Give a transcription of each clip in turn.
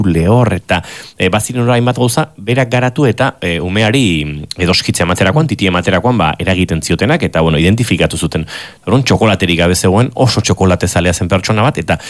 lehor, eta baziren hori hainbat gauza, berak garatu eta umeari edoskitza ematerakoan, titi ematerakoan, eragiten ziotenak, eta, identifikatu zuten. Horon, txokolaterik gabe zegoen, oso txokolate zalea zen pertsona bat, eta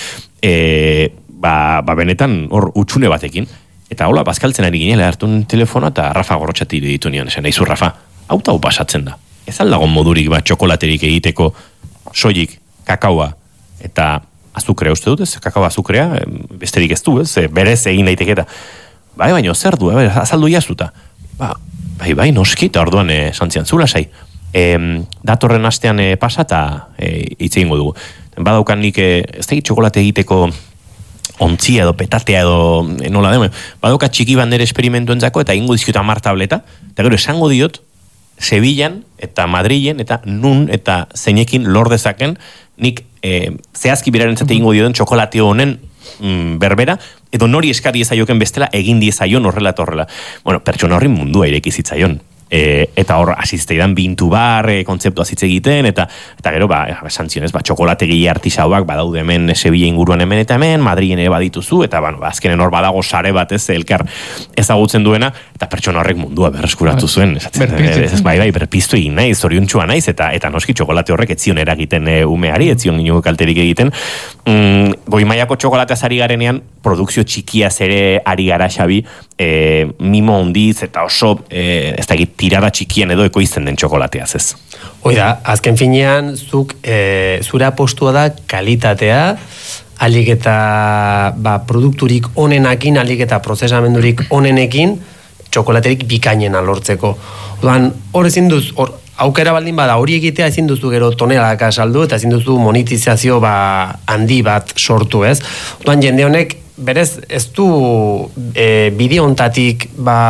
benetan hor utxune batekin. Eta hola, bazkaltzen ari ginela hartun telefona, eta Rafa Gorrotxati ditu nion, esan, eizu Rafa, hau pasatzen da. Ez aldagon modurik txokolaterik egiteko soilik, kakaoa, eta azukrea uste dut, ez? Kakao azukrea, besterik ez du, ez? Berez egin daiteke eta. Baina zer du, azaldu jazuta. Bai, noski, eta orduan santzian zula sai. Datorren astean pasa eta hitz egingo dugu. Badaukan nik, ez da txokolate egiteko ontzia edo petatea edo nola den, badauka txiki bandera esperimentuentzako eta egingo dizkiota 10 tableta, eta gero esango diot, Sevillan eta Madrilen eta nun eta zeinekin lor dezaken nik zehazki berarentzat egingo dioten txokolate honen berbera, edo nori eskari ezaioken bestela egin diezaion horrela eta horrela. Pertsona horri mundua ireki zitzaion. Eta hor asisteidan bintu bar, kontzeptua zitze egiten, eta gero, santzionez, txokolategi artisauak badaude hemen Sevilla inguruan hemen eta hemen, Madrilen ere badituzu, eta azkenen hor badago sare bat ez, elkar ezagutzen duena, eta pertsona horrek mundua berreskuratu zuen. Berpiztu egin naiz, zoriontxua naiz, eta noski txokolate horrek etzion eragiten umeari, etzion inoko kalterik egiten. Goi mailako txokolateaz ari garenean, produkzio txikiaz ere ari gara Xabi, mimo hondiz eta oso, ez da tirada txikien edo ekoizten den txokolateaz, ez? Oida, azken finean, zure apostua da kalitatea, alik eta produkturik onenakin, alik eta prozesamendurik onenekin, txokolaterik bikainena lortzeko. Odan, hor ezin duz, aukera baldin bada hori egitea ezin duzu gero tonelaka saldu eta ezin duzu monetizazio handi bat sortu, ez? Odan, jende honek berez ez du bide hontatik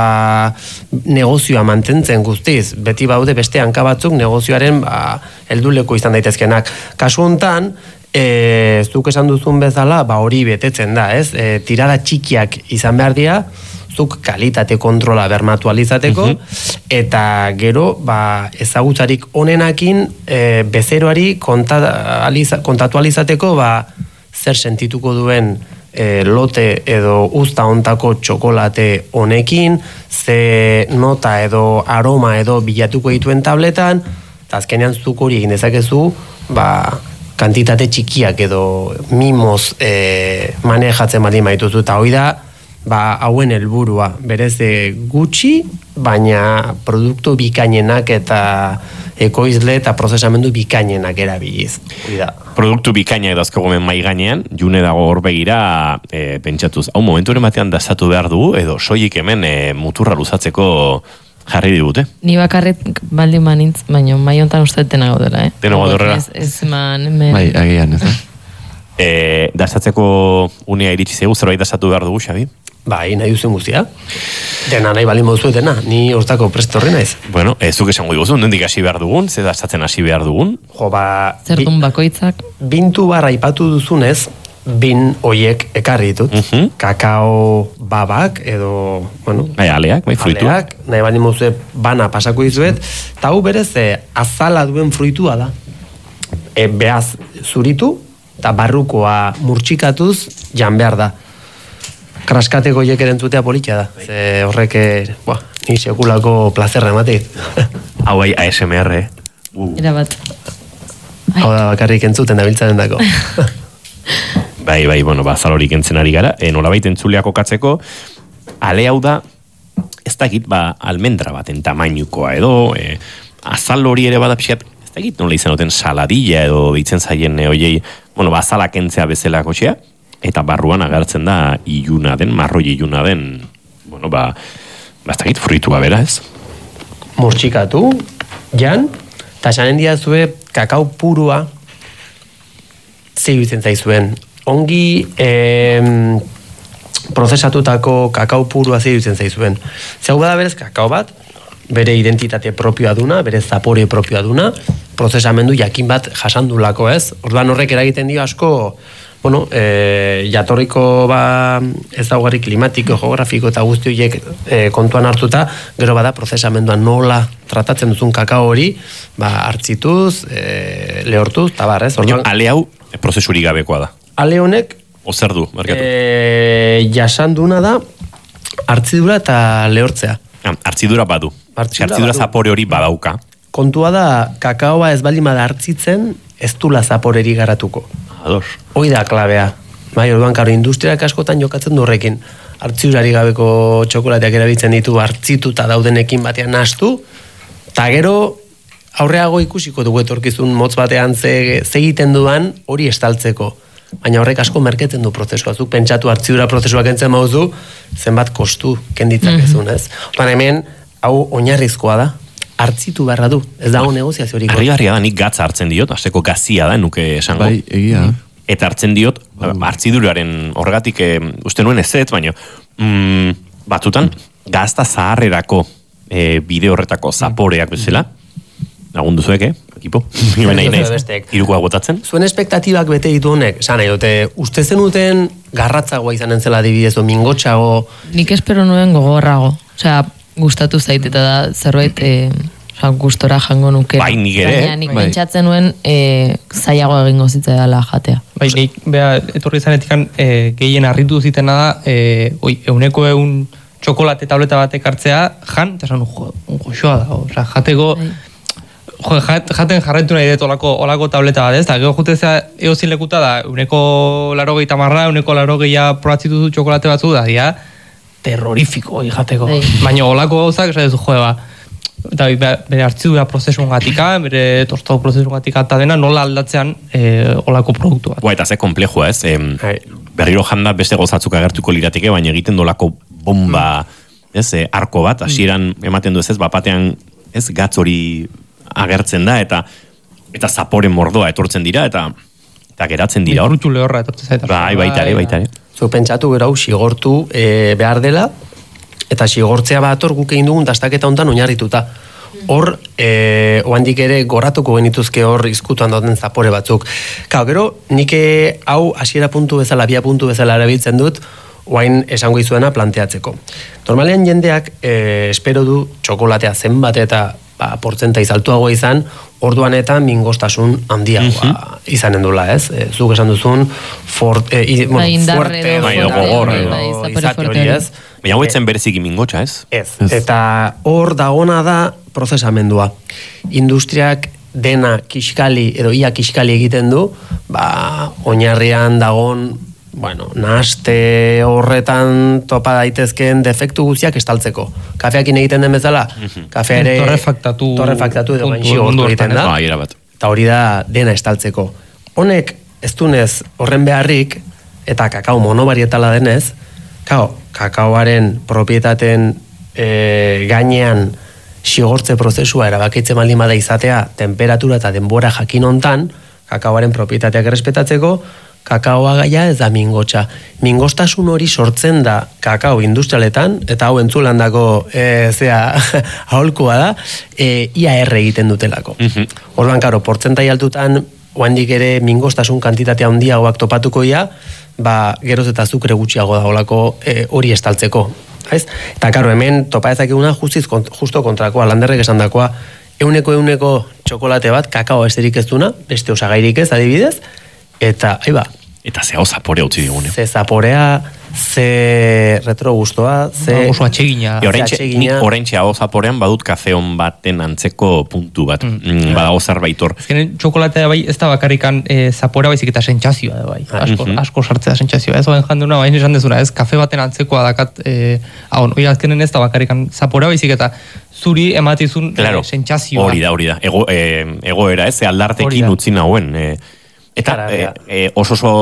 negozioa mantentzen guztiz. Beti baude beste hanka batzuk negozioaren helduleko izan daitezkenak. Kasu hontan, zuk esan duzun bezala, hori betetzen da, ez? Tirada txikiak izan behar dira, zuk kalitate kontrola bermatu alizateko, eta gero ezagutzarik onenakin bezeroari kontatu alizateko zer sentituko duen lote edo usta ontako txokolate honekin, ze nota edo aroma edo bilatuko dituen tabletan, eta azkenean zuk hori egin dezakezu, kantitate txikiak edo mimoz manejatzen baldin baituzu, eta hori da, hauen helburua, berez gutxi, baina produktu bikainenak eta ekoizle eta prozesamendu bikainenak erabiliz. Produktu bikaina edo azkagomen mai gainean, june dago hor begira pentsatuz. Hau momentu ere batean dazatu behar dugu, edo soilik hemen muturra luzatzeko jarri digute. Ni bakarret baldin manintz, baina mai hontan uste dena gaudela, Dena gaudela. Ez man, hemen. Bai, agian, ez dazatzeko unea iritsi zegu, zerbait dazatu behar dugu, Xabi? Bai, nahi duzen guztia. Dena nahi balin moduzu dena, ni hortako prest horri naiz. Bueno, zuk esango diguzu, nondik hasi behar dugun, ze dazatzen hasi behar dugun? Zerdun bakoitzak? Bintu aipatu duzunez, bin hoiek ekarri ditut. Kakao babak, edo, aleak, fruituak. Nahi balin moduzu bana pasako dizuet, eta hau berez, azala duen fruitua da. Beaz zuritu, eta barrukoa murtxikatuz jan behar da. Kraskateko hiek erentzutea politia da. Horrek, ni sekulako plazerra ematik. Hau ASMR, Era bat. Hau da bakarrik entzuten da biltzaren dako. Bai, zalorik entzen ari gara. Nolabait entzuleak okatzeko, ale hau da, ez dakit, almendra baten tamainukoa edo, azal hori ere bada pixkat, ez dakit, nola izan duten saladilla edo ditzen zaien oiei, azalak entzea bezala kotxea, eta barruan agertzen da iluna den, marroi iluna den, ez dakit, fruitua bera, ez? Murtxikatu, jan, eta esanen diazue kakao purua zeibitzen zaizuen. Ongi prozesatutako kakao purua zeibitzen zaizuen. Zau bada berez kakao bat, bere identitate propioa duna, bere zapore propioa duna, prozesamendu jakin bat jasandulako, ez? Orduan horrek eragiten dio asko, jatorriko ezaugarri klimatiko, geografiko eta guzti horiek kontuan hartuta, gero bada prozesamenduan nola tratatzen duzun kakao hori, hartzituz, lehortuz, eta barrez. Ale hau prozesurik gabekoa da. Ale honek O zer du, markatu? Jasanduna da, hartzidura eta lehortzea. Hartzidura badu. Hartzidura zapore hori badauka. Kontua da, kakaoa ez baldin bada hartzitzen, ez dula zaporeri garatuko. Ados. Hoi da klabea. Bai, orduan, karo, industriak askotan jokatzen du horrekin. Hartzidurari gabeko txokolateak erabiltzen ditu, hartzituta daudenekin batean nahastu, eta gero aurreago ikusiko dugu etorkizun motz batean ze egiten duan hori estaltzeko. Baina horrek asko merketen du prozesua. Zuk pentsatu hartzidura prozesuak entzen mauzu, zenbat kostu kenditzak ez? Orduan hemen, hau oinarrizkoa da, hartzitu beharra du, ez dago negoziaziorik. Harrigarria da, nik gatza hartzen diot, hasteko gazia da, nuke esango. Bai, egia. Eta hartzen diot, hartziduraren horregatik uste nuen ez, baina batzutan gazta zaharrerako bide horretako zaporeak bezala, lagundu zuek, ekipo? Irukoa botatzen? Zuen espektatibak bete ditu honek, esan nahi dute, uste zenuten garratzagoa izanen zela adibidez, o mingotxago... Nik espero nuen gogorrago. Osea, gustatu zait eta da zerbait gustora jango nuke. Bai, nik ere. Baina nik pentsatzen nuen zailago egingo zitzaiala jatea. Bai, nik etorri zanetikan gehien harritu zitena da, euneko txokolate tableta batek hartzea, jan, eta esan, joxoa da, osea, jateko... jaten jarraitu nahi dut olako tableta bat, ez? Eta gero jutezea eozin lekuta da, uneko 80, uneko 80 probatzitu du txokolate batzu da, dia, terrorifiko jateko. Baina olako gauzak, esan duzu, eta bere hartzidura prozesugatika, bere tostado prozesugatika eta dena nola aldatzean olako produktu bat. Eta ze komplejua, ez? Berriro janda beste gozatzuk agertuko lirateke, baina egiten dolako bomba, ez? Arko bat, hasieran ematen du ez, bapatean, ez? Gatz hori agertzen da, eta zapore mordoa etortzen dira, eta geratzen dira hor. Frutu lehorra etortzen zaita. Bai, baita ere. Zu pentsatu gero hau sigortu behar dela, eta sigortzea bat hor guk egin dugun dastaketa hontan oinarrituta. Hor, oandik ere goratuko genituzke hor izkutuan dauden zapore batzuk. Gero, nik hau hasiera puntu bezala, bia puntu bezala erabiltzen dut, oain esango izuena planteatzeko. Normalean jendeak espero du txokolatea zenbat eta portzentai altuagoa izan, orduan eta mingostasun handiagoa izanen dula, ez? Zuk esan duzun fuerte gogor izate hori, ez? Baina hau etzen bereziki mingotxa, ez? Ez. Eta hor dagona da prozesamendua. Industriak dena kiskali edo ia kiskali egiten du, oinarrian dagon nahaste horretan topa daitezkeen defektu guztiak estaltzeko. Kafeakin egiten den bezala, kafea ere torrefaktatu edo gainxigortu egiten da. Eta hori da dena estaltzeko. Honek ez dunez horren beharrik, eta kakao monobarietala denez, kakaoaren propietateen gainean xigortze prozesua erabakitzen baldin bada izatea temperatura eta denbora jakin hontan, kakaoaren propietateak errespetatzeko, kakaoa gaia ez da mingotxa. Mingostasun hori sortzen da kakao industrialetan, eta hau entzulandako aholkua da, ia erre egiten dutelako. Orduan, karo, portzentai altutan, oandik ere mingostasun kantitatea handiagoak topatuko ia, geroz eta azukre gutxiago da olako hori estaltzeko. Eta, karo, hemen topa ezakeguna justo kontrakoa, Landerrek esan dakoa, euneko txokolate bat, kakao esterik ez duna, beste osagairik ez, adibidez, eta, Eta ze hau zaporea utzi digune. Ze zaporea, ze retrogustoa, ze... Oso atsegina. Oraintxe hau zaporean badut kafeon baten antzeko puntu bat. Badago zerbait hor. Ezkenen txokolatea bai ez da bakarrikan zapora baizik eta sentsazioa da bai. Asko sartzea sentsazioa. Ez oen janduna, bain esan dezuna, ez kafe baten antzekoa dakat, hori azkenen ez da bakarrikan zapora baizik eta zuri ematizun sentsazioa. Hori da. Egoera ez, aldartekin utzi nauen. Eta oso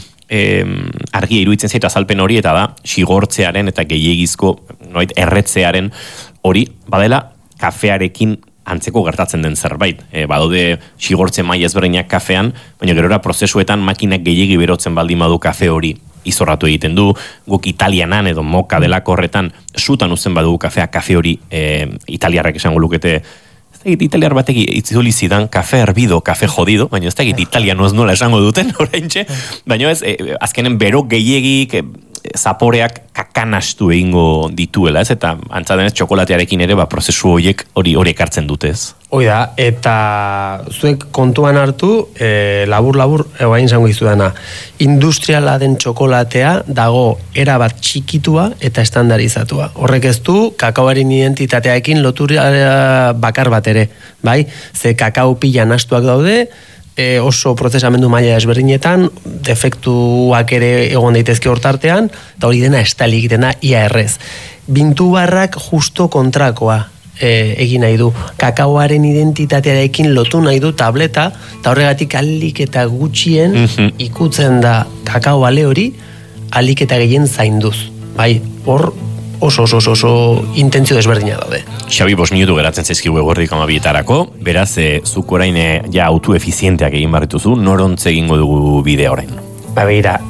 argia iruditzen zait azalpen hori, eta da xigortzearen eta gehiegizko erretzearen hori badela kafearekin antzeko gertatzen den zerbait. Badaude xigortze maila ezberdinak kafean, baina gerora prozesuetan makinak gehiegi berotzen baldin badu kafe hori izorratu egiten du, guk italianan edo moka delako horretan sutan uzten badugu kafea, kafe hori italiarrak esango lukete, italiar batek itzuli zidan kafe herbido, kafe jodido, baina ez da italiano ez nola esango duten oraintxe, baina ez, azkenen bero gehiegik zaporeak kakanastu egingo dituela, ez? Eta antzadenez txokolatearekin ere prozesu hori ekartzen dute, ez? Hoi da, eta zuek kontuan hartu, labur-labur, egoain zango izudana, industriala den txokolatea dago erabat txikitua eta estandarizatua. Horrek ez du, kakaoaren identitatearekin lotura bakar bat ere, bai? Ze kakao pila nastuak daude, oso prozesamendu maila desberdinetan, defektuak ere egon daitezke hortartean, eta hori dena estalik, dena ia errez. Bintu barrak justo kontrakoa egin nahi du. Kakaoaren identitatearekin lotu nahi du tableta, eta horregatik alik eta gutxien ikutzen da kakao bale hori, alik eta gehien zainduz. Bai, hor oso intentzio desberdina daude. Xabi, 5 minutu geratzen zaizkigu eguerdik 12etarako, beraz, zuk orain ja autoefizienteak egin barrituzu, norontze egingo dugu bidea orain? Ba, beira,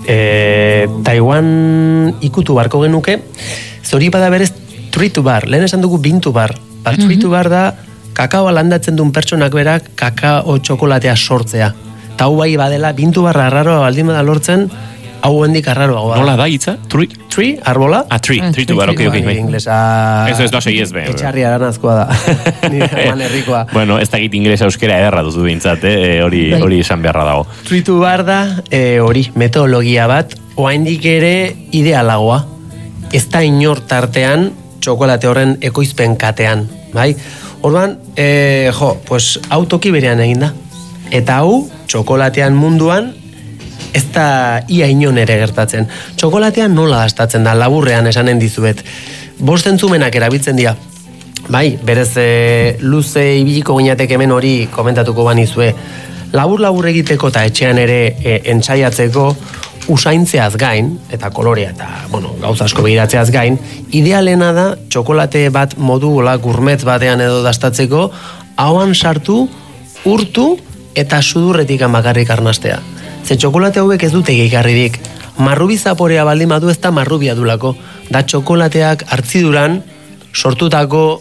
Taiwan ikutu barko genuke, zori bada berez Tree to Bar, lehen esan dugu Bean to Bar. Tree to Bar da, kakaoa landatzen duen pertsonak berak kakao txokolatea sortzea. Eta hau bai badela, Bean to Bar arraroa baldin bada lortzen, hau hendik arraroa. Nola da hitza? Tree, arbola? Tree to Bar, ok. Inglesa... Ez da segi ez be. Etxarri aranazkoa da. Nire eman herrikoa. Bueno, ez da git inglesa euskera ederra duzu bintzat, hori esan beharra dago. Tree to Bar da, hori, metodologia bat, oaindik ere idealagoa. Ez da inor tartean, txokolate horren ekoizpen katean, bai? Orduan, pues autoki berean egin da. Eta hau, txokolatean munduan, ez da ia inon ere gertatzen. Txokolatean nola dastatzen da, laburrean esanen dizuet. 5 entzumenak erabiltzen dira. Bai, berez luze ibiliko gineatek hemen hori komentatuko banizue. Labur egiteko eta etxean ere entsaiatzeko, usaintzeaz gain, eta kolorea eta gauza asko begiratzeaz gain, idealena da txokolate bat modu gourmet batean edo dastatzeko, hauan sartu, urtu eta sudurretik bakarrik arnastea. Ze txokolate hauek ez dute gehigarririk. Marrubi zaporea baldin badu ez da marrubia dulako. Da txokolateak hartziduran sortutako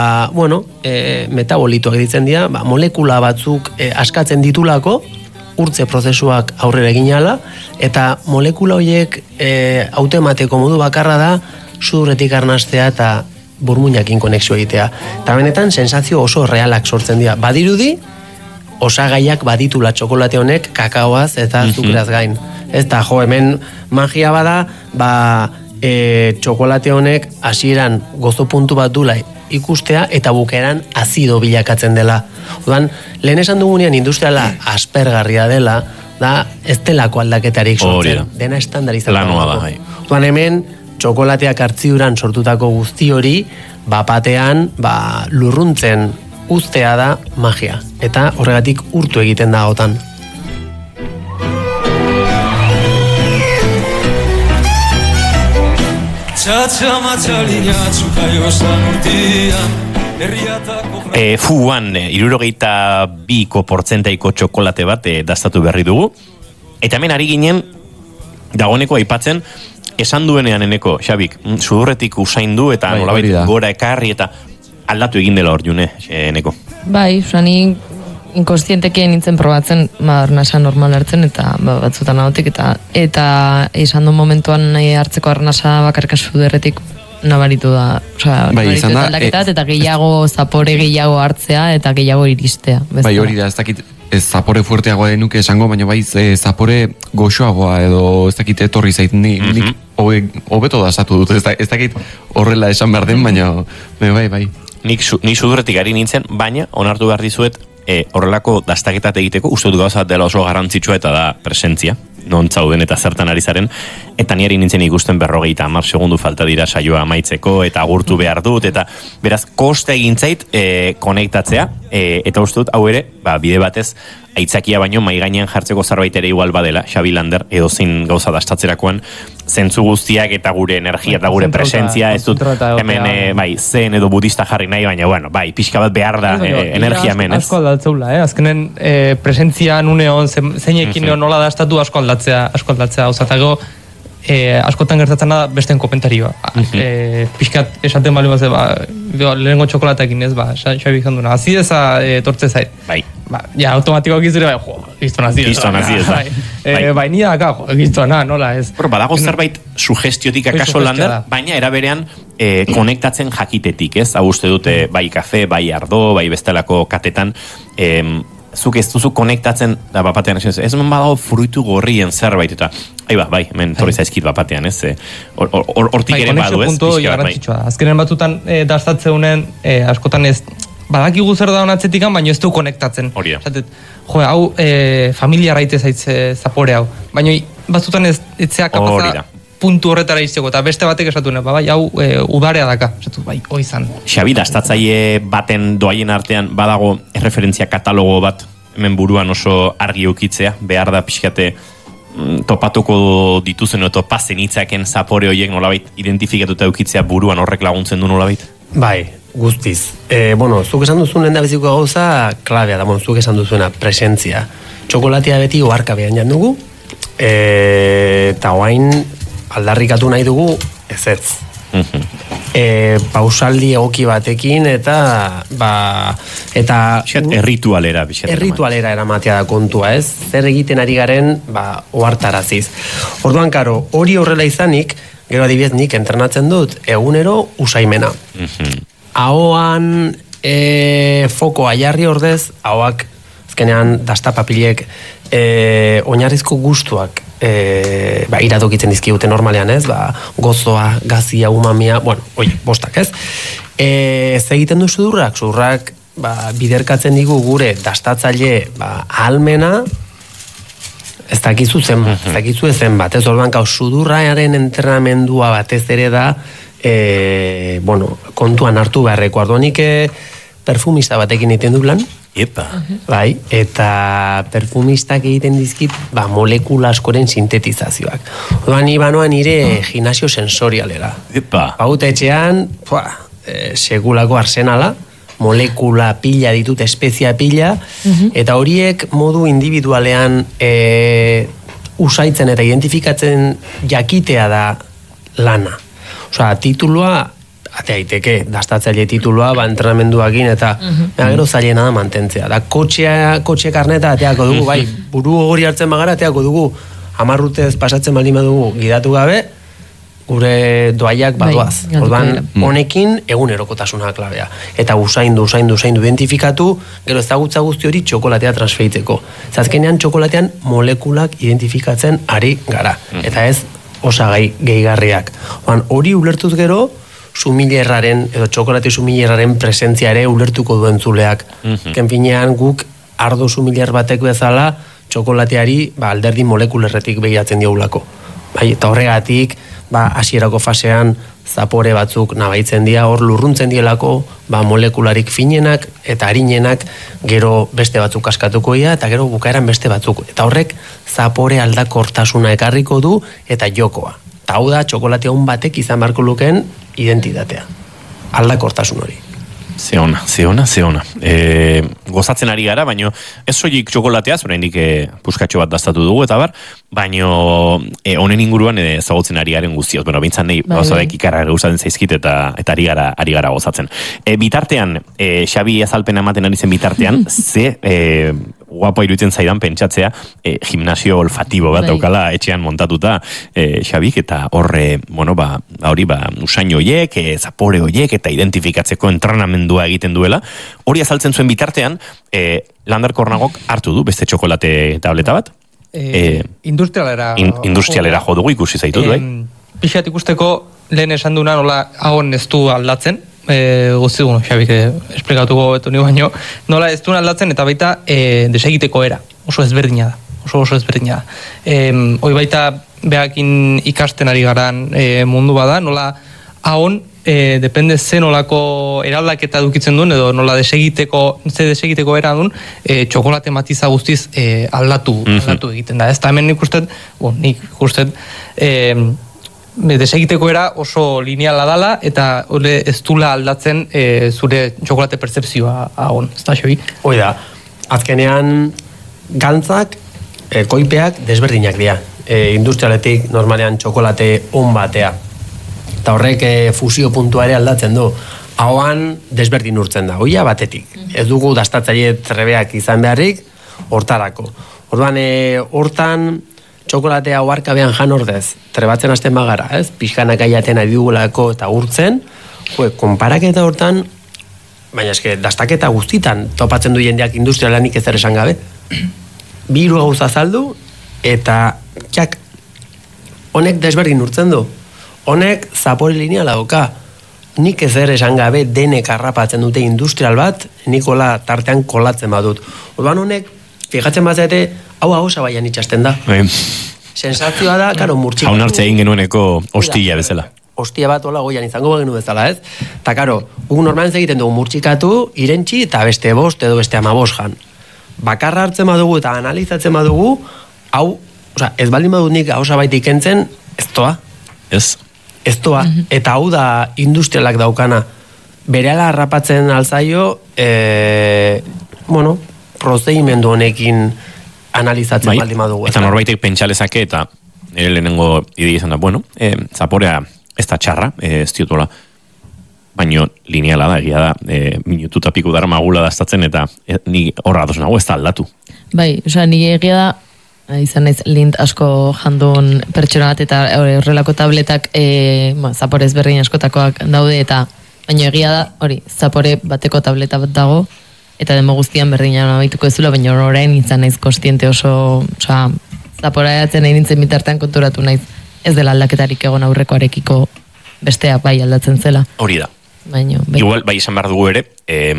metabolitoak ditzen dira, molekula batzuk askatzen ditulako, urtze prozesuak aurrera egin ala, eta molekula horiek hautemateko modu bakarra da sudurretik arnastea eta burmuinakin konexio egitea. Eta benetan, sensazio oso realak sortzen dira. Badirudi, osagaiak baditula txokolate honek kakaoaz eta azukraz gain. Ez da, hemen magia bada, txokolate honek hasieran gozo puntu bat dula ikustea eta bukeran azido bilakatzen dela. Odan, lehen esan dugunean industriala aspergarria dela, da ez delako aldaketarik sortzen. Dena estandarizatu. Odan, hemen txokolateak hartziduran sortutako guzti hori, bapatean, lurruntzen uztea da magia. Eta horregatik urtu egiten da gotan. Fuan, 62% txokolate bat dastatu berri dugu. Eta hemen ari ginen, dagoeneko aipatzen, esan duenean eneko, Xabik, sudurretik usaindu eta nolabait gora ekarri eta aldatu egin dela hor june, eneko. Bai, ni inkostientekien nintzen probatzen, arnasa normal hartzen, eta batzutan ahotik, eta izan du momentuan hartzeko arnasa bakarka sudurretik nabaritu da, nabaritu da aldaketat, eta gehiago, zapore gehiago hartzea, eta gehiago iristea. Bai, hori da, ez dakit, ez zapore fuerteagoa denuke esango, baina bai, zapore goxoagoa, edo ez dakit etorri zait, nik hobeto dastatu dut, ez dakit horrela esan behar den, baina bai. Nik sudurretik ari nintzen, baina onartu behar dizuet, horrelako dastaketat egiteko, uste dut gauza dela oso garrantzitsua eta da presentzia, non zauden eta zertan ari zaren, eta niari nintzen ikusten 50 segundu falta dira saioa amaitzeko, eta agurtu behar dut, eta beraz, koste egin zait konektatzea, eta uste dut, hau ere, bide batez, aitzakia baino, mai gainean jartzeko zerbait ere igual badela, Xabi Lander, edo zein gauza dastatzerakoan, zentzu guztiak eta gure energia eta gure presentzia, ez dut, hemen, zen edo budista jarri nahi, baina, pixka bat behar da energia hemen, ez? Asko aldatzeula, azkenen presentzia nuneon, zeinekin nola dastatu asko aldatzea, osatago, askotan gertatzen da besteen komentarioa. Pixkat esaten bali bat, lehenengo txokolatekin ez, Xabi izan duna, azideza tortze zait. ja, automatikoak izure, jo, giztona zi. Giztona zi, Bai, nire daka, jo, giztona, nola, ez. Pero badago zerbait sugestiotik akaso lander, baina eraberean konektatzen jakitetik, ez? Hau uste dute, bai kafe, bai ardo, bai bestelako katetan, zuk ez duzu konektatzen, da bapatean, ez badago fruitu gorrien zerbait, eta, bai, hemen torri zaizkit bapatean, ez? Hortik ere badu, ez? Azkenen batutan, dastatzeunen, askotan ez, badakigu zer da honatzetikan, baina ez du konektatzen. Hori da. Jo, hau, familia raite zaitze zapore hau. Baina batzutan ez etzea kapaza puntu horretara izteko, eta beste batek esatu ne, bai, hau udarea daka, esatu, bai, oizan. Xabi, dastatzaile baten doaien artean badago erreferentzia katalogo bat, hemen buruan oso argi eukitzea, behar da pixkate topatuko dituzen edo topazen hitzaken zapore horiek nolabait identifikatuta eukitzea buruan horrek laguntzen du nolabait? Bai, guztiz. Zuk esan duzun lehen da beziko gauza, klabea da, zuk esan duzuena, presentzia. Txokolatea beti oarka behan jan dugu, eta oain aldarrikatu nahi dugu ezetz. Pausaldi egoki batekin eta erritualera eramatea da kontua, ez? Zer egiten ari garen, ohartaraziz. Orduan, karo, hori horrela izanik, gero adibidez nik entrenatzen dut egunero usaimena. Ahoan fokoa jarri ordez, ahoak azkenean dastapapilek oinarrizko gustuak iradokitzen dizkigute normalean, ez? Gozoa, gazia, umamia, bostak, ez? Egiten du sudurrak? Sudurrak biderkatzen digu gure dastatzaile ahalmena, ez dakizu ezen bat, ez? Orduan, sudurraren entrenamendua batez ere da, kontuan hartu beharreko. Orduanik perfumista batekin egiten du lan, bai, eta perfumistak egiten dizkit molekula askoren sintetizazioak. Orduan ibanoan nire gimnasio sensorialera. Baute etxean, segulako arsenala, molekula pila ditut, espezia pila, eta horiek modu individualean usaitzen eta identifikatzen jakitea da lana. Osea, titulua ate aiteke, dastatzaile titulua, entrenamenduakin, eta gero zailena da mantentzea. Da, kotxe karneta ateako dugu, bai, buru hori hartzen bagara ateako dugu, 10 urtez pasatzen baldin badugu gidatu gabe, gure doaiak badoaz. Orduan, honekin egunerokotasuna klabea. Eta usaindu, identifikatu, gero ezagutza guzti hori txokolatea transferitzeko. Zazkenean txokolatean molekulak identifikatzen ari gara. Eta ez osagai gehigarriak. Hori ulertuz gero, sumilerraren, edo txokolate sumilerraren presentzia ere ulertuko duen zuleak. Kenfinean guk ardo sumiler batek bezala txokolateari alderdi molekulerretik begiratzen diogulako. Eta horregatik, hasierako fasean zapore batzuk nabaitzen dira, hor lurruntzen dielako, molekularik finenak eta harinenak gero beste batzuk askatuko dira, eta gero bukaeran beste batzuk. Eta horrek zapore aldakortasuna ekarriko du eta jokoa. Eta hau da, txokolate hon batek izan beharko lukeen identitatea. Aldakortasun hori. Zeona. Gozatzen ari gara, baino ez soilik txokolatea, oraindik puskatxo bat dastatu dugu, eta baino honen inguruan ezagutzen ari garen guztiot. Bintzan nahi, gauzadak ikarra gauzatzen zaizkit, eta ari gara gozatzen. Bitartean, Xabi azalpena ematen ari zen bitartean, ze guapo iruditzen zaidan pentsatzea gimnasio olfatibo bat daukala etxean montatuta Xabik, eta horre, hori usain horiek, zapore horiek, eta identifikatzeko entrenamendua egiten duela. Hori azaltzen zuen bitartean, Lander Kornagok hartu du beste txokolate tableta bat? Industrialera jo dugu ikusi zaitut, bai? Pixat ikusteko lehen esan duna nola hagon ez du aldatzen, guzti dugu, Xabik esplikatuko betu ni baino, nola ez du aldatzen eta baita desegiteko era, oso ezberdina da. Hoi baita behakin ikasten ari garan mundu bada, nola hagon depende ze nolako eraldaketa dukitzen duen, edo nola desegiteko era duen, txokolate matiza guztiz aldatu egiten da. Ez da hemen nik ustet, desegiteko era oso lineala dala, eta hori ez dula aldatzen zure txokolate pertzepzioa agon, ez da, Xabi? Hoi da, azkenean gantzak, koipeak desberdinak dira. Industrialetik normalean txokolate on batea. Eta horrek fusio puntua ere aldatzen du. hauan desberdin urtzen da, oia batetik. Ez dugu dastatzaile trebeak izan beharrik, hortarako. Orduan, hortan, txokolatea oarkabean jan ordez, trebatzen hasten bagara, ez? Pixkanak aiaten adidugulako eta urtzen, konparaketa hortan, baina eske, dastaketa guztitan topatzen du jendeak industrialanik ezer esan gabe. 2 gauza azaldu, eta txak, honek desberdin urtzen du. Honek zapore lineala dauka. Nik ezer esan gabe denek harrapatzen dute industrial bat, nikola tartean kolatzen badut. Orduan honek, fijatzen bazete, hau ahosa baian itxasten da. Sensazioa da, karo, murtxikatu. Haun hartze egin genueneko hostia bezala. Hostia bat hola goian izango bagenu bezala, ez? Eta karo, gu normalen egiten dugu murtxikatu, irentxi eta beste 5 edo beste 15 jan. Bakarra hartzen badugu eta analizatzen badugu, hau, ez baldin badut nik ahosa baitik kentzen, ez toa. Ez toa. Eta hau da industrialak daukana. Berehala harrapatzen alzaio, prozedimendu honekin analizatzen baldin badugu. Eta norbaitek pentsalezake eta nire lehenengo idea izan da, zaporea ez da txarra, ez diotola, baino lineala da, egia da, minutu eta piku dara magula daztatzen, eta ni horra dozen nago ez da aldatu. Bai, ni egia da, izan naiz lint asko jandun pertsona bat, eta horrelako tabletak zapore ezberdin askotakoak daude, eta baino egia da, hori, zapore bateko tableta bat dago, eta demo guztian berdina nabituko ez zula, baina orain izan naiz kostiente oso, zapora eatzen nahi nintzen bitartean konturatu naiz, ez dela aldaketarik egon aurrekoarekiko bestea bai aldatzen zela. Hori da. Baino, igual, bai izan behar dugu ere,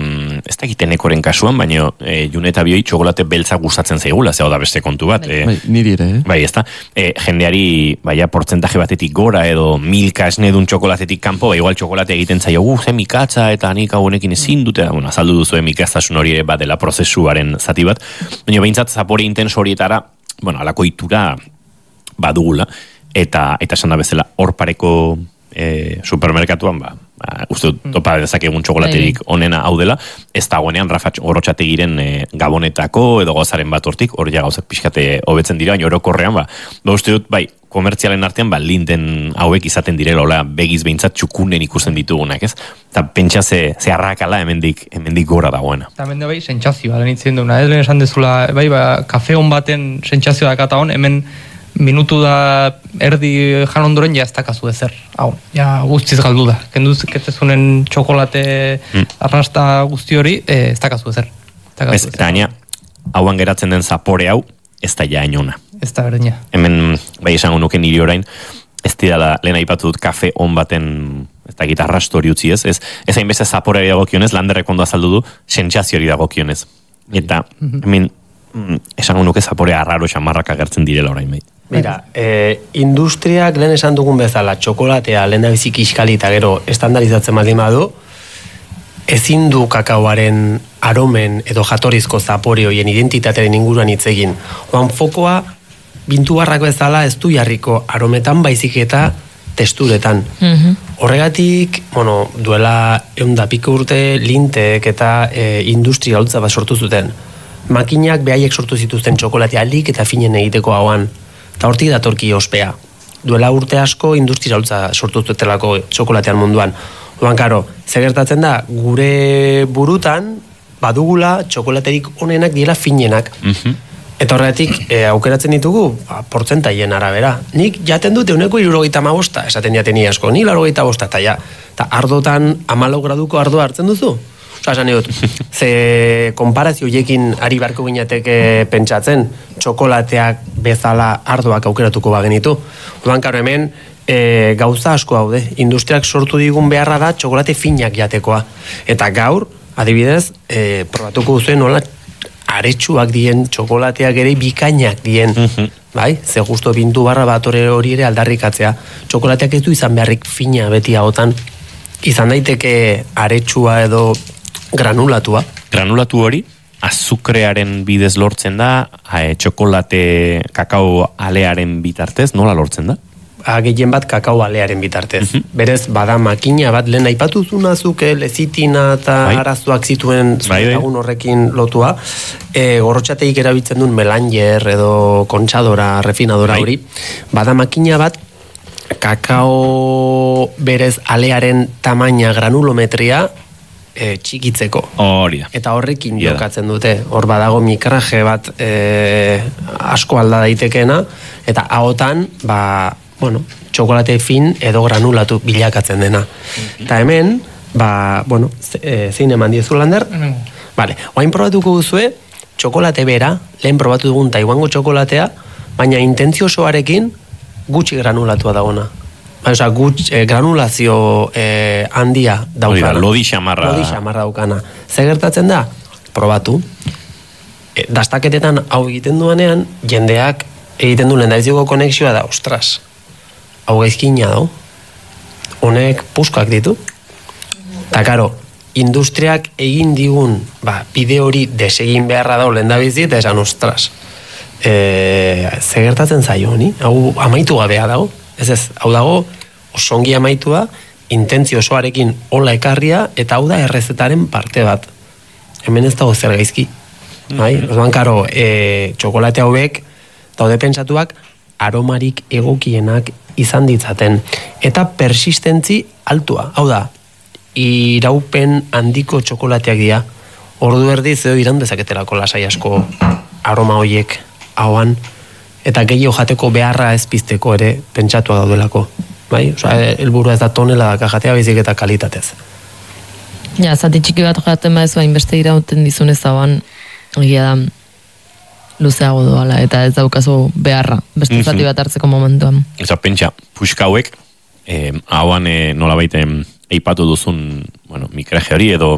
ez da egiten ekoren kasuan, baina June eta Bioi txokolate beltza gustatzen zaigula, zeu da beste kontu bat. Niri ere, Bai, ez da. Jendeari, portzentaje batetik gora, edo milka esnedun txokolatetik kanpo, igual txokolate egiten zaio, ze mikatza, eta nik hau honekin ezin dute, azaldu duzu mikaztasun hori ere badela prozesuaren zati bat, baina behintzat zapore intenso horietara, alako itura badugula, eta esan da bezala, hor pareko supermerkatuan, uste topa dezakegun txokolaterik onena hau dela, ez dagoenean Rafa Gorrotxategiren gabonetako edo gozaren bat hortik, hor ja gauzak pixkate hobetzen dira, baina orokorrean, uste dut, komertzialen artean, linten hauek izaten direla, hola, begiz behintzat txukunen ikusten ditugunak, ez? Eta pentsa ze harrakala hemendik gora dagoena. Eta hemen da sentsazioa, lehen duna, ez lehen esan dezula, kafe hon baten sentsazioa dakata hon, hemen minutu da erdi jan ondoren ja ez dakazu ezer. Hau, ja guztiz galdu da. Kenduz ketzezunen txokolate arrasta guzti hori, ez dakazu ezer. Eta gaina, hauan geratzen den zapore hau, ez da ja ainona. Ez da berdina. Hemen, esango nuke niri orain, ez dira lehen aipatu dut kafe on baten, ez da gitarrasto hori utzi ez, ez hainbeste zaporeari dagokionez, landerrek ondo azaldu du, sentsazioari dagokionez. Eta, hemen, esango nuke zaporea arraro xamarrak agertzen direla orain bai. Mira, industriak lehen esan dugun bezala, txokolatea lehen da bizik iskali eta gero estandarizatzen baldin badu, ezin du kakaoaren aromen edo jatorrizko zapore hoien identitatearen inguruan hitz egin. Oan fokoa, bintu barrako bezala ez du jarriko arometan baizik eta testuretan. Horregatik, duela 100 piko urte lintek eta industria holtza bat sortu zuten. Makinak behaiek sortu zituzten txokolatea alik eta finen egiteko hauan. Eta hortik datorki ospea. Duela urte asko industria holtza sortu zutelako txokolatean munduan. Oan, karo, zer gertatzen da, gure burutan badugula txokolaterik onenak diela finenak. Eta horretik, aukeratzen ditugu, portzentaien arabera. Nik jaten dute 175, esaten jaten asko, ni 85, eta ja, eta ardotan 14 graduko ardoa hartzen duzu. Esan dut, ze konparazio hiekin ari barko ginateke pentsatzen, txokolateak bezala ardoak aukeratuko bagenitu. Odan, karo, hemen gauza asko haude. Industriak sortu digun beharra da txokolate finak jatekoa. Eta gaur, adibidez, probatuko duzuen nola aretsuak dien, txokolateak ere bikainak dien. Bai? Ze justo bintu barra bat hori ere aldarrikatzea. Txokolateak ez du izan beharrik fina beti hagotan. Izan daiteke aretsua edo granulatua. Granulatu hori, azukrearen bidez lortzen da, txokolate kakao alearen bitartez, nola lortzen da? Gehien bat kakao alearen bitartez. Berez, bada makina bat, lehen aipatu zunazuke, lezitina eta arazoak zituen lagun horrekin lotua, Gorrotxateik erabiltzen duen melanger edo kontxadora, refinadora hori, bada makina bat, kakao berez alearen tamaina granulometria txikitzeko. Hori da. Eta horrekin Ia da. jokatzen dute. Hor badago mikraje bat asko alda daitekeena, eta ahotan, txokolate fin edo granulatu bilakatzen dena. Eta hemen, zein eman diezu, Lander? Vale, oain probatuko duzue, txokolate bera, lehen probatu dugun Taiwango txokolatea, baina intentzio osoarekin gutxi granulatua dagona. Osa, granulazio handia daukana. Lodi xamarra. Lodi xamarra daukana. Zer gertatzen da? Probatu. Dastaketetan hau egiten duanean, jendeak egiten du lehendabiziko konexioa da, ostras, hau gaizkina dau. Honek puskak ditu. Eta, karo, industriak egin digun bide hori desegin beharra dau lehendabizi, eta esan, ostras, zer gertatzen zaio honi? Hau amaitu gabea dago. Ez, hau dago, osongi amaitua, intentzio osoarekin hola ekarria, eta hau da errezetaren parte bat. Hemen ez dago zer gaizki. Orduan, karo, txokolate hauek, daude pentsatuak, aromarik egokienak izan ditzaten. Eta persistentzi altua. Hau da, iraupen handiko txokolateak dira. Ordu erdi zeo iran dezaketelako lasai asko aroma horiek hauan. Eta gehiago jateko beharra ez pizteko ere pentsatua daudelako. Helburua ez da tonela daka jatea, baizik eta kalitatez. Ja, zati txiki bat jaten badezu hainbeste irauten dizunez hauan, egia da luzeago doala, eta ez daukazu beharra, beste zati bat hartzeko momentuan. Eta pentsa, puxka hauek, hauan nolabait eipatu duzun, mikraje hori edo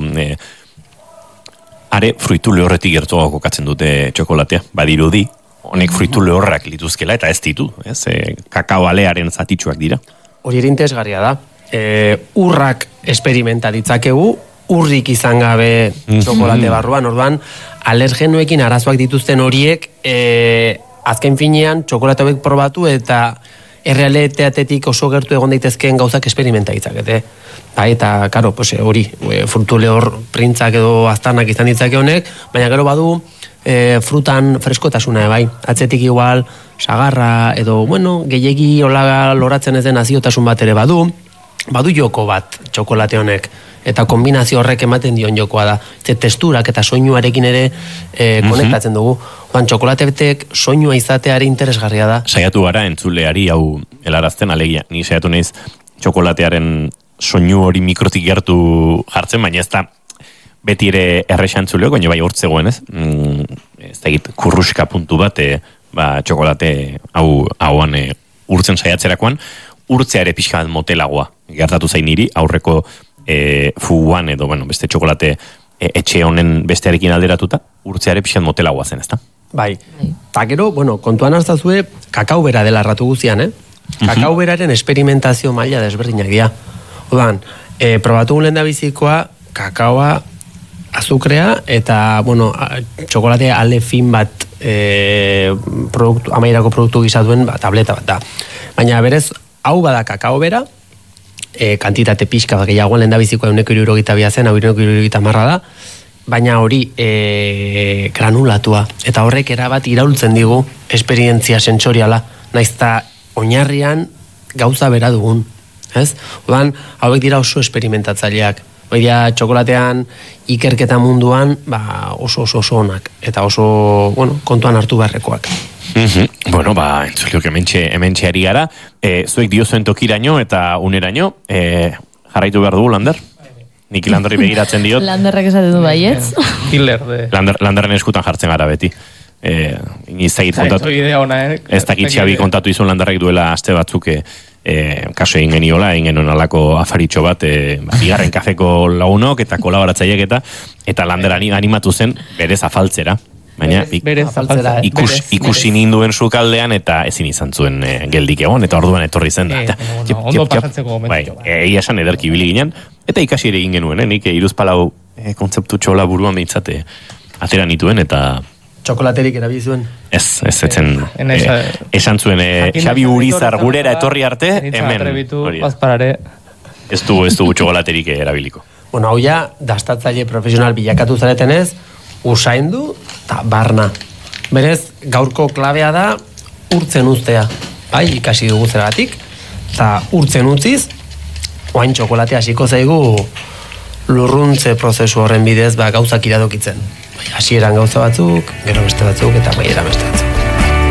are fruitu lehorretik gertuago kokatzen dute txokolatea, badirudi, honek fruitu lehorrak lituzkela eta ez ditu, kakao alearen zatitxuak dira. Hori ere interesgarria da. Urrak esperimenta ditzakegu, urrik izan gabe txokolate barruan, orduan, alergenuekin arazoak dituzten horiek, azken finean, txokolate hauek probatu eta errealitatetik oso gertu egon daitezkeen gauzak esperimenta ditzakete. Eta, karo, hori, frutu lehor printzak edo aztarnak izan ditzake honek, baina gero badu, frutan freskotasuna, atzetik igual, sagarra, edo, gehiegi olaga loratzen ez den aziotasun bat ere badu joko bat txokolate honek, eta kombinazio horrek ematen dion jokoa da. Testurak eta soinuarekin ere konektatzen dugu. Txokolate betek soinua izateare interesgarria da. Saiatu gara entzuleari hau helarazten, alegia, ni saiatu naiz txokolatearen soinu hori mikrotik gertu jartzen, baina ez da beti ere errexantzuleo, baina bai hortzegoen, ez? Ez da egit, kurruska puntu bat, txokolate hauan urtzen saiatzerakoan, urtzea ere pixka bat motelagoa gertatu zain niri, aurreko fuguan edo, beste txokolate etxe honen bestearekin alderatuta, urtzea ere pixka bat motelagoa zen, ez da? Bai, eta gero, kontuan hartzazue, kakao bera dela erratu guztian, Kakao beraren esperimentazio maila desberdinak dira. Odan, probatu lehen da bizikoa, kakaoa, azukrea, eta, txokolate ale fin bat amairako produktu gizatuen tableta bat da. Baina berez, hau bada kakao bera, kantitate pixka bat gehiagoan lehen da bizikoa 1,72 zen, hau 1,70 da, baina hori granulatua. Eta horrek erabat iraultzen digu esperientzia sentsoriala, naizta oinarrian gauza bera dugun. Odan, hauek dira oso esperimentatzaileak. Oida, txokolatean, ikerketa munduan, oso onak. Eta oso, kontuan hartu beharrekoak. Entzuliok hementxe ari gara. Zuek diozuen tokiraino eta uneraino. Jarraitu behar dugu, Lander? Nik Landerri begiratzen diot. Landerrak esate du baietz. Landerren eskutan jartzen gara beti. Ez dakit Xabi kontatu izun Landerrek duela aste batzuk kaso egin geniola, egin genuen alako afaritxo bat, bigarren kafeko lagunok eta kolaboratzaileak eta Lander animatu zen berez afaltzera. Baina ikusi ninduen sukaldean eta ezin izan zuen geldik egon, eta orduan etorri zen. Ondo pasatzeko momentu. Egia esan ederki ibili ginen, eta ikasi ere egin genuen, nik iruzpalau kontzeptu txola buruan behintzate atera nituen, eta txokolaterik erabizuen? Ez esan zuen Xabi Urizar gurera etorri arte, hemen ez du txokolaterik erabiliko. Hau ja, dastatzaile profesional bilakatu zaretenez, usaindu eta barna. Berez, gaurko klabea da urtzen uztea. Ikasi dugu zergatik, eta urtzen utziz, oain txokolatea hasiko zaigu lurruntze prozesu horren bidez gauzak iradokitzen. Hasieran gauza batzuk, gero beste batzuk, eta maiera beste batzuk.